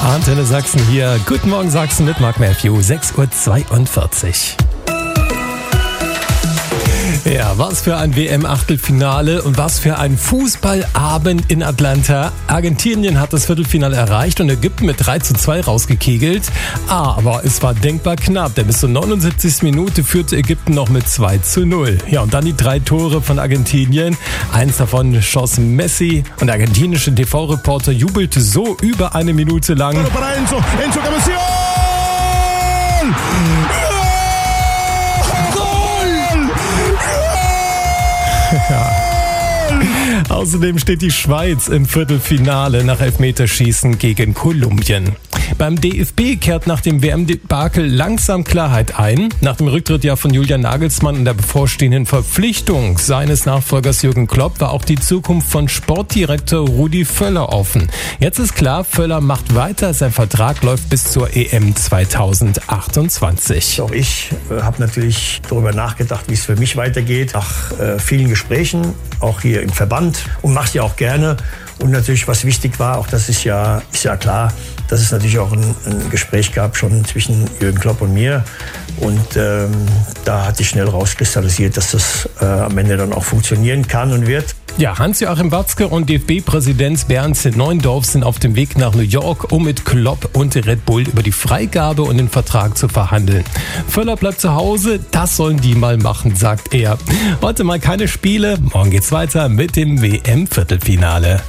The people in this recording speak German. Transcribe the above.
Antenne Sachsen hier. Guten Morgen Sachsen mit Mark Matthew, 6:42 Uhr. Ja, was für ein WM-Achtelfinale und was für ein Fußballabend in Atlanta. Argentinien hat das Viertelfinale erreicht und Ägypten mit 3:2 rausgekegelt. Aber es war denkbar knapp, denn bis zur 79. Minute führte Ägypten noch mit 2:0. Ja, und dann die 3 Tore von Argentinien. Eins davon schoss Messi und der argentinische TV-Reporter jubelte so über eine Minute lang. Enzo Cabezón! Ja. Außerdem steht die Schweiz im Viertelfinale nach Elfmeterschießen gegen Kolumbien. Beim DFB kehrt nach dem WM-Debakel langsam Klarheit ein. Nach dem Rücktritt von Julian Nagelsmann und der bevorstehenden Verpflichtung seines Nachfolgers Jürgen Klopp war auch die Zukunft von Sportdirektor Rudi Völler offen. Jetzt ist klar, Völler macht weiter. Sein Vertrag läuft bis zur EM 2028. Auch ich habe natürlich darüber nachgedacht, wie es für mich weitergeht. Nach vielen Gesprächen, auch hier im Verband, und mache es ja auch gerne. Und natürlich, was wichtig war, auch das ist ja klar, dass es natürlich auch ein Gespräch gab schon zwischen Jürgen Klopp und mir. Und da hat sich schnell rauskristallisiert, dass das am Ende dann auch funktionieren kann und wird. Ja, Hans-Joachim Watzke und DFB-Präsident Bernd Neuendorf sind auf dem Weg nach New York, um mit Klopp und Red Bull über die Freigabe und den Vertrag zu verhandeln. Völler bleibt zu Hause, das sollen die mal machen, sagt er. Heute mal keine Spiele, morgen geht's weiter mit dem WM-Viertelfinale.